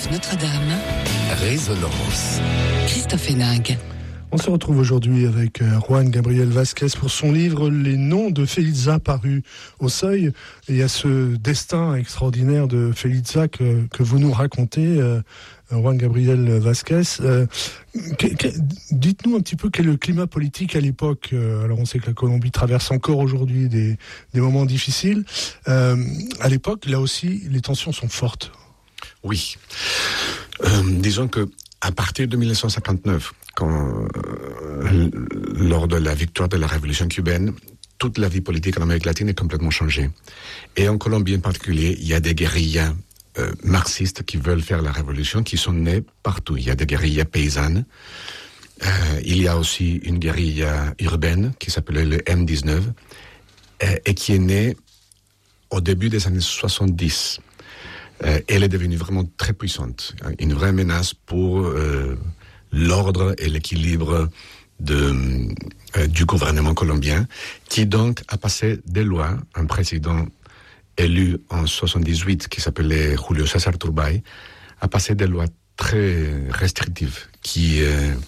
France Notre-Dame. Résonance. Christophe Héningue. On se retrouve aujourd'hui avec Juan Gabriel Vázquez pour son livre Les noms de Felisa paru au Seuil. Et il y a ce destin extraordinaire de Felisa que vous nous racontez, Juan Gabriel Vázquez. Dites-nous un petit peu quel est le climat politique à l'époque. Alors on sait que la Colombie traverse encore aujourd'hui des moments difficiles. À l'époque, là aussi, les tensions sont fortes. Oui. Disons que à partir de 1959, lors de la victoire de la révolution cubaine, toute la vie politique en Amérique latine est complètement changée. Et en Colombie en particulier, il y a des guérillas marxistes qui veulent faire la révolution, qui sont nées partout. Il y a des guérillas paysannes. Il y a aussi une guérilla urbaine qui s'appelait le M19 et qui est née au début des années 70. Elle est devenue vraiment très puissante, une vraie menace pour l'ordre et l'équilibre du gouvernement colombien, qui donc a passé des lois. Un président élu en 78, qui s'appelait Julio César Turbay, a passé des lois très restrictives qui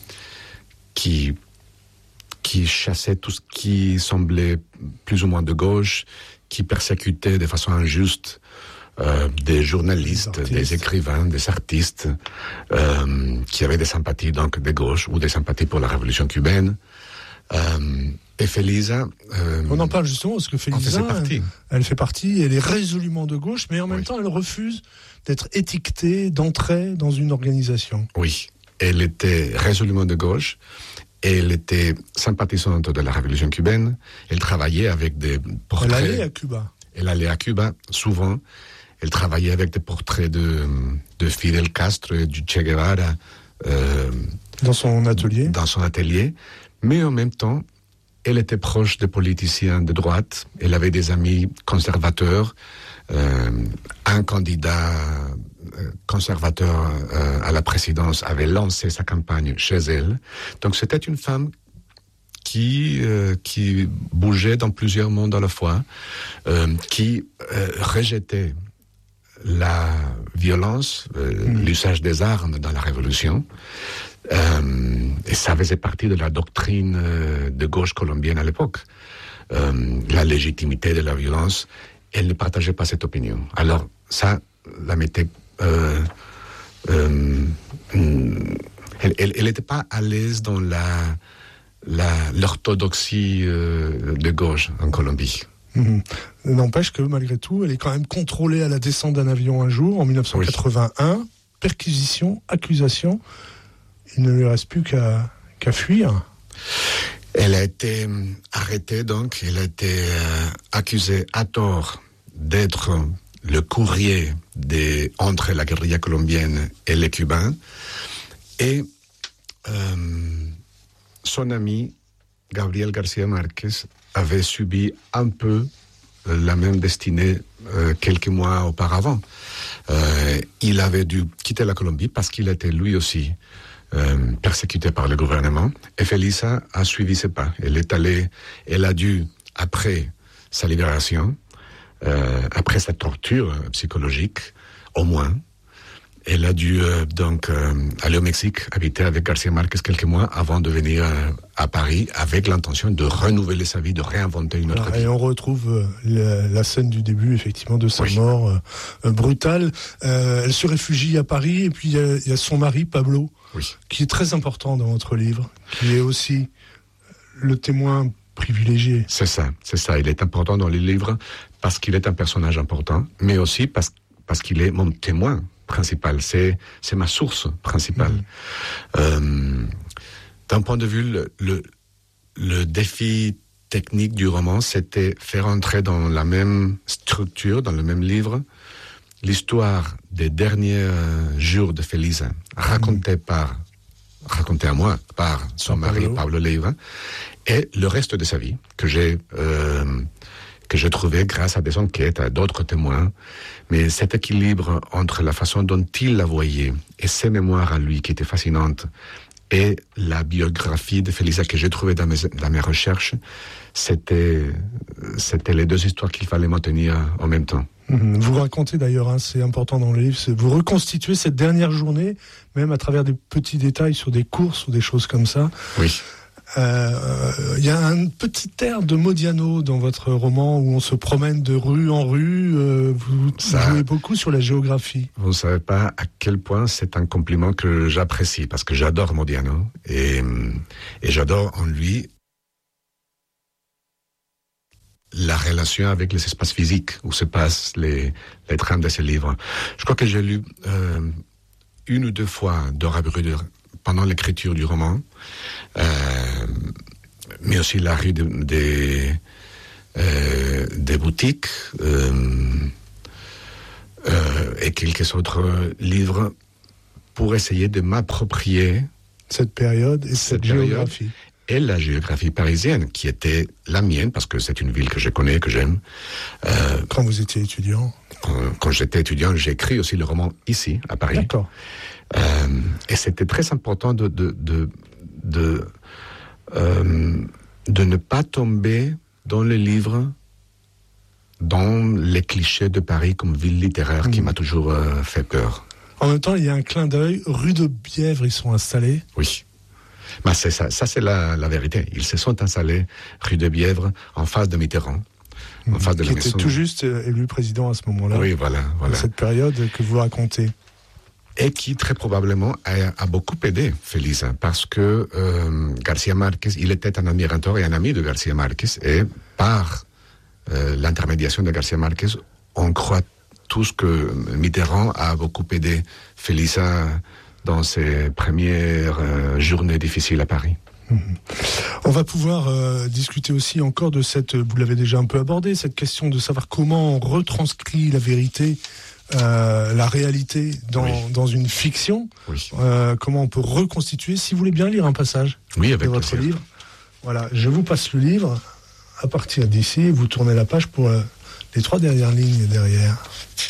chassaient tout ce qui semblait plus ou moins de gauche, qui persécutait de façon injuste des journalistes, des écrivains, des artistes qui avaient des sympathies donc de gauche ou des sympathies pour la révolution cubaine. Et Felisa... on en parle justement parce que Felisa, elle fait partie, elle est résolument de gauche, mais en même temps elle refuse d'être étiquetée d'entrée dans une organisation. Oui, elle était résolument de gauche, elle était sympathisante de la révolution cubaine, elle travaillait avec des portraits... Elle allait à Cuba. Elle allait à Cuba, souvent. Elle travaillait avec des portraits de Fidel Castro et du Che Guevara. Dans son atelier. Dans son atelier. Mais en même temps, elle était proche des politiciens de droite. Elle avait des amis conservateurs. Un candidat conservateur à la présidence avait lancé sa campagne chez elle. Donc c'était une femme qui bougeait dans plusieurs mondes à la fois, qui rejetait la violence, l'usage des armes dans la révolution. Et ça faisait partie de la doctrine de gauche colombienne à l'époque. La légitimité de la violence, elle ne partageait pas cette opinion. Alors ça la mettait... elle n'était pas à l'aise dans l'orthodoxie de gauche en Colombie. N'empêche que malgré tout, elle est quand même contrôlée à la descente d'un avion un jour, en 1981. Oui. Perquisition, accusation. Il ne lui reste plus qu'à fuir. Elle a été arrêtée donc, elle a été accusée à tort d'être le courrier entre la guérilla colombienne et les Cubains. Et son ami, Gabriel García Márquez, avait subi un peu la même destinée quelques mois auparavant. Il avait dû quitter la Colombie parce qu'il était lui aussi persécuté par le gouvernement. Et Felisa a suivi ses pas. Elle a dû, après sa libération, après sa torture psychologique, au moins, elle a dû aller au Mexique, habiter avec García Márquez quelques mois avant de venir à Paris avec l'intention de renouveler sa vie, de réinventer une autre vie. Et on retrouve la scène du début, effectivement, de sa mort brutale. Elle se réfugie à Paris et puis il y a son mari, Pablo, qui est très important dans votre livre, qui est aussi le témoin privilégié. C'est ça. Il est important dans les livres parce qu'il est un personnage important, mais aussi parce qu'il est mon témoin principal, c'est ma source principale. D'un point de vue, le défi technique du roman, c'était faire entrer dans la même structure, dans le même livre, l'histoire des derniers jours de Felisa, racontée à moi par son mari, Pablo Leiva, et le reste de sa vie, que j'ai trouvé grâce à des enquêtes, à d'autres témoins. Mais cet équilibre entre la façon dont il la voyait et ses mémoires à lui, qui étaient fascinantes, et la biographie de Felisa que j'ai trouvée dans mes recherches, c'était les deux histoires qu'il fallait maintenir en même temps. Vous racontez d'ailleurs, c'est important dans le livre, vous reconstituez cette dernière journée, même à travers des petits détails sur des courses ou des choses comme ça. Oui. Il y a un petit air de Modiano dans votre roman où on se promène de rue en rue. Vous jouez beaucoup sur la géographie. Vous ne savez pas à quel point c'est un compliment que j'apprécie, parce que j'adore Modiano et j'adore en lui la relation avec les espaces physiques où se passent les trames de ses livres. Je crois que j'ai lu une ou deux fois Dora Bruder pendant l'écriture du roman, mais aussi la rue des boutiques et quelques autres livres pour essayer de m'approprier cette période et cette géographie. Et la géographie parisienne, qui était la mienne, parce que c'est une ville que je connais, que j'aime. Quand vous étiez étudiant? Quand j'étais étudiant, j'ai écrit aussi le roman ici, à Paris. D'accord. Et c'était très important de ne pas tomber dans les livres, dans les clichés de Paris comme ville littéraire qui m'a toujours fait peur. En même temps, il y a un clin d'œil. Rue de Bièvre, ils sont installés. Oui. Mais c'est ça c'est la vérité. Ils se sont installés rue de Bièvre, en face de Mitterrand. En face de la maison. Qui était tout juste élu président à ce moment-là. Oui, voilà. Cette période que vous racontez. Et qui, très probablement, a beaucoup aidé Felisa, parce que García Márquez, il était un admirateur et un ami de García Márquez, et par l'intermédiation de García Márquez, on croit tous que Mitterrand a beaucoup aidé Felisa dans ses premières journées difficiles à Paris. On va pouvoir discuter aussi encore de vous l'avez déjà un peu abordé, cette question de savoir comment on retranscrit la vérité, la réalité dans une fiction. Oui. Comment on peut reconstituer. Si vous voulez bien lire un passage de votre livre. Voilà, je vous passe le livre. À partir d'ici, vous tournez la page pour les 3 dernières lignes derrière.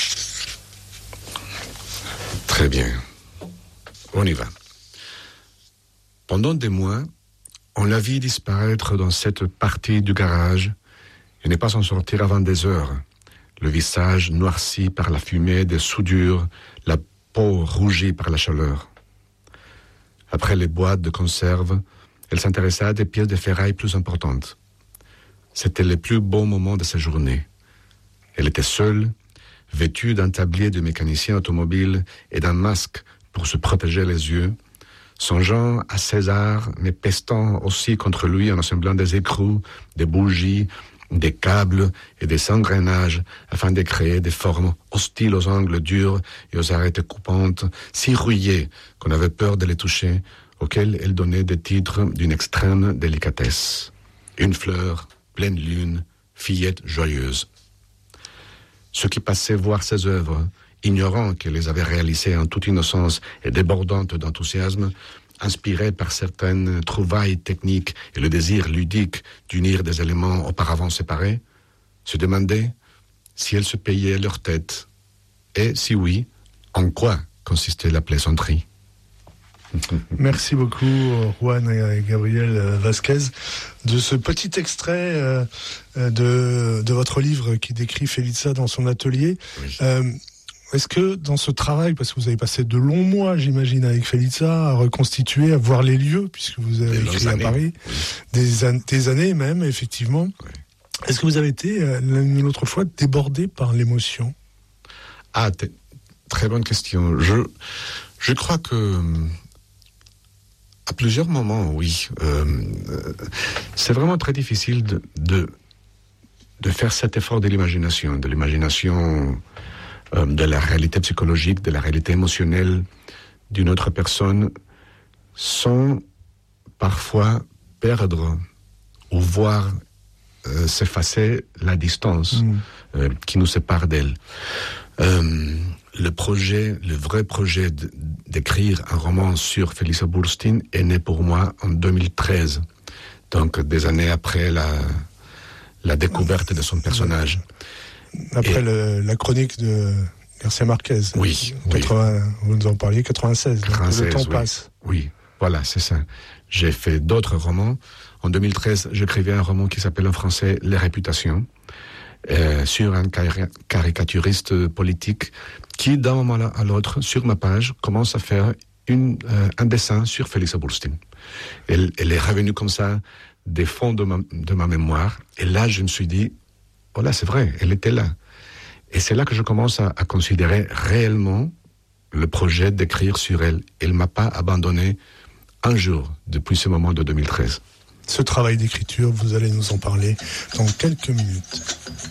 Très bien. On y va. Pendant des mois, on l'a vu disparaître dans cette partie du garage et ne pas s'en sortir avant des heures. Le visage noirci par la fumée des soudures, la peau rougie par la chaleur. Après les boîtes de conserve, elle s'intéressa à des pièces de ferraille plus importantes. C'était le plus beau moment de sa journée. Elle était seule, vêtue d'un tablier de mécanicien automobile et d'un masque pour se protéger les yeux, songeant à César, mais pestant aussi contre lui en assemblant des écrous, des bougies, des câbles et des engrenages afin de créer des formes hostiles aux angles durs et aux arêtes coupantes, si rouillées qu'on avait peur de les toucher, auxquelles elle donnait des titres d'une extrême délicatesse. Une fleur, pleine lune, fillette joyeuse. Ceux qui passaient voir ses œuvres, ignorant qu'elle les avait réalisées en toute innocence et débordante d'enthousiasme, inspirés par certaines trouvailles techniques et le désir ludique d'unir des éléments auparavant séparés, se demandaient si elles se payaient leur tête, et si oui, en quoi consistait la plaisanterie. Merci beaucoup, Juan et Gabriel Vasquez, de ce petit extrait de votre livre qui décrit Felisa dans son atelier. Oui. Est-ce que dans ce travail, parce que vous avez passé de longs mois, j'imagine, avec Felisa, à reconstituer, à voir les lieux, puisque vous avez écrit à Paris, des années même, effectivement, est-ce que vous avez été, l'une ou l'autre fois, débordé par l'émotion? Ah, très bonne question. Je crois que à plusieurs moments, oui. C'est vraiment très difficile de faire cet effort de l'imagination, de la réalité psychologique, de la réalité émotionnelle d'une autre personne, sans parfois perdre ou voir s'effacer la distance qui nous sépare d'elle. Le vrai projet d'écrire un roman sur Felisa Bursztyn est né pour moi en 2013, donc des années après la découverte de son personnage. Après la chronique de García Márquez. Oui. 80, vous nous en parliez, 96. 96, le temps oui. passe. Oui. Voilà, c'est ça. J'ai fait d'autres romans. En 2013, j'écrivais un roman qui s'appelle en français « Les réputations », sur un caricaturiste politique qui, d'un moment à l'autre, sur ma page, commence à faire un dessin sur Félix Augustin. Elle est revenue comme ça des fonds de ma mémoire. Et là, je me suis dit, oh là, c'est vrai, elle était là. Et c'est là que je commence à considérer réellement le projet d'écrire sur elle. Elle ne m'a pas abandonné un jour depuis ce moment de 2013. Ce travail d'écriture, vous allez nous en parler dans quelques minutes.